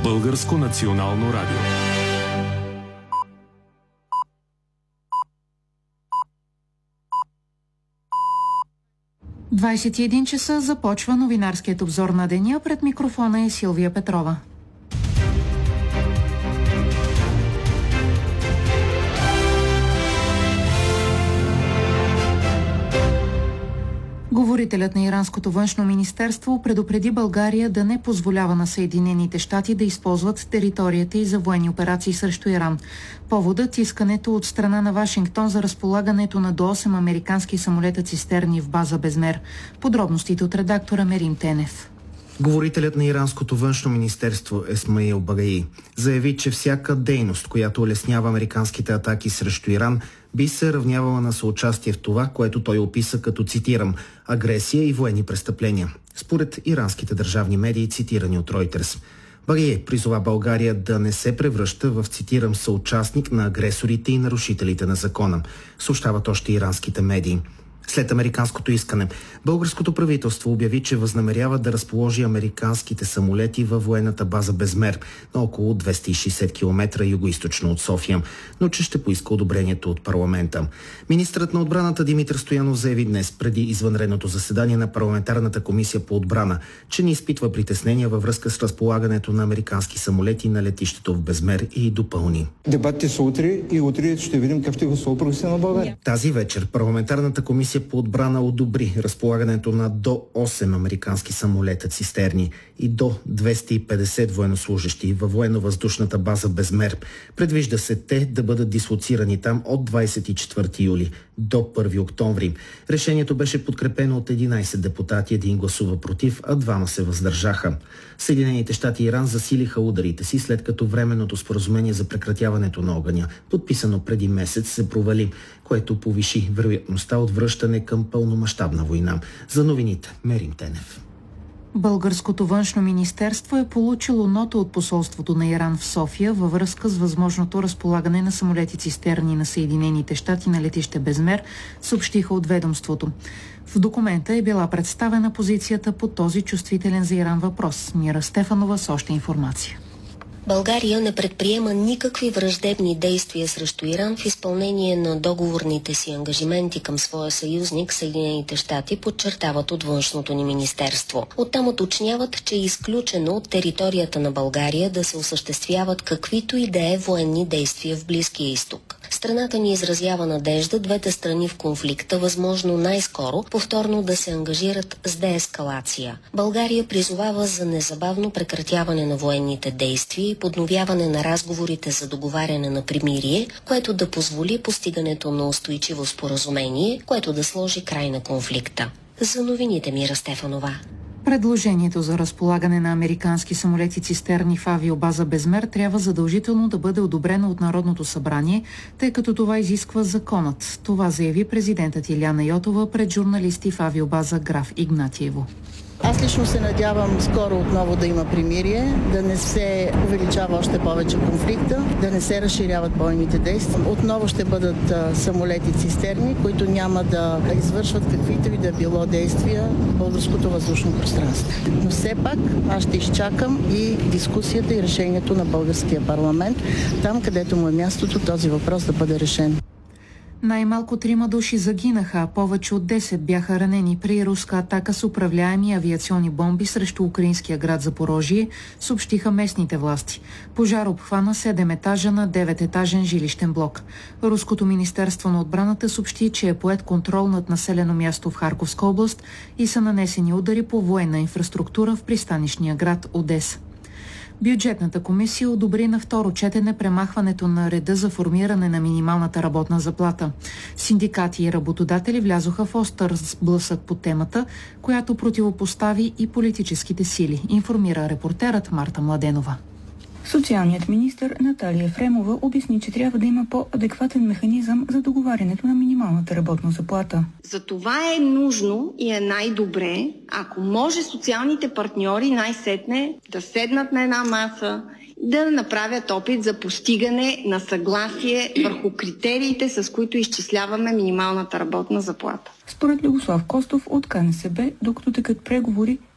Българско национално радио. В 21 часа започва новинарският обзор на деня. Пред микрофона е Силвия Петрова. Говорителят на иранското външно министерство предупреди България да не позволява на Съединените щати да използват територията й за военни операции срещу Иран. Поводът – искането от страна на Вашингтон за разполагането на до 8 американски самолета цистерни в база Безмер. Подробностите от редактора Мерим Тенев. Говорителят на иранското външно министерство Исмаил Багаи заяви, че всяка дейност, която улеснява американските атаки срещу Иран, би се равнявала на съучастие в това, което той описа като, цитирам, агресия и военни престъпления. Според иранските държавни медии, цитирани от Reuters. Багаи призова България да не се превръща в, цитирам, съучастник на агресорите и нарушителите на закона, съобщават още иранските медии. След американското искане, българското правителство обяви, че възнамерява да разположи американските самолети във военната база Безмер на около 260 км югоизточно от София, но че ще поиска одобрението от парламента. Министърът на отбраната Димитър Стоянов заяви днес, преди извънредното заседание на парламентарната комисия по отбрана, че не изпитва притеснения във връзка с разполагането на американски самолети на летището в Безмер и допълни. Дебатите са утре и утре ще видим как ще гласува правителството на България. Тази вечер парламентарната комисия по отбрана одобри разполагането на до 8 американски самолета цистерни и до 250 военнослужащи във военно-въздушната база Безмер. Предвижда се те да бъдат дислоцирани там от 24 юли до 1 октомври. Решението беше подкрепено от 11 депутати, 1 гласува против, а 2 се въздържаха. Съединените щати и Иран засилиха ударите си, след като временното споразумение за прекратяването на огъня, подписано преди месец, се провали, което повиши вероятността от връщане към пълномащабна война. За новините Мерим Тенев. Българското външно министерство е получило нота от посолството на Иран в София във връзка с възможното разполагане на самолети цистерни на Съединените щати на летище Безмер, съобщиха от ведомството. В документа е била представена позицията по този чувствителен за Иран въпрос. Мира Стефанова с още информация. България не предприема никакви враждебни действия срещу Иран в изпълнение на договорните си ангажименти към своя съюзник Съединените щати, подчертават от външното ни министерство. Оттам уточняват, че е изключено от територията на България да се осъществяват каквито и да е военни действия в Близкия изток. Страната ни изразява надежда двете страни в конфликта възможно най-скоро повторно да се ангажират с деескалация. България призовава за незабавно прекратяване на военните действия и подновяване на разговорите за договаряне на примирие, което да позволи постигането на устойчиво споразумение, което да сложи край на конфликта. За новините Мира Стефанова. Предложението за разполагане на американски самолети цистерни в авиобаза Безмер трябва задължително да бъде одобрено от Народното събрание, тъй като това изисква законът. Това заяви президентът Илияна Йотова пред журналисти в авиобаза Граф Игнатиево. Аз лично се надявам скоро отново да има примирие, да не се увеличава още повече конфликта, да не се разширяват бойните действия. Отново ще бъдат самолети цистерни, които няма да извършват каквито и да било действия в българското въздушно пространство. Но все пак аз ще изчакам и дискусията и решението на българския парламент, там където му е мястото този въпрос да бъде решен. Най-малко 3 души загинаха, а повече от 10 бяха ранени при руска атака с управляеми авиационни бомби срещу украинския град Запорожие, съобщиха местните власти. Пожар обхвана 7 етажа на 9-етажен жилищен блок. Руското министерство на отбраната съобщи, че е поет контрол над населено място в Харковска област и са нанесени удари по военна инфраструктура в пристанищния град Одеса. Бюджетната комисия одобри на второ четене премахването на реда за формиране на минималната работна заплата. Синдикати и работодатели влязоха в остър сблъсък по темата, която противопостави и политическите сили, информира репортерът Марта Младенова. Социалният министър Наталия Ефремова обясни, че трябва да има по-адекватен механизъм за договарянето на минималната работна заплата. За това е нужно и е най-добре, ако може социалните партньори най-сетне да седнат на една маса, да направят опит за постигане на съгласие върху критериите, с които изчисляваме минималната работна заплата. Според Любослав Костов от КНСБ, докато текат преговори,